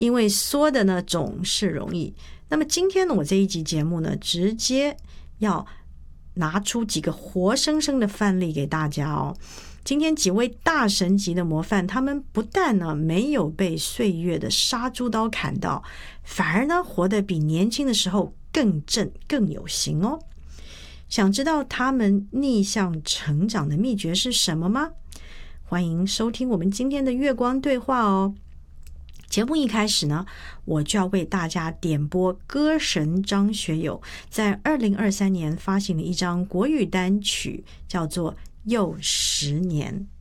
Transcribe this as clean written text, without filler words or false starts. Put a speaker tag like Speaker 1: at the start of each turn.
Speaker 1: 因为说的呢总是容易。那么今天呢，我这一集节目呢，直接要拿出几个活生生的范例给大家哦。今天几位大神级的模范，他们不但呢没有被岁月的杀猪刀砍到，反而呢活得比年轻的时候更正更有型哦。想知道他们逆向成长的秘诀是什么吗？欢迎收听我们今天的月光对话哦。节目一开始呢，我就要为大家点播歌神张学友在2023年发行的一张国语单曲，叫做《又10年》。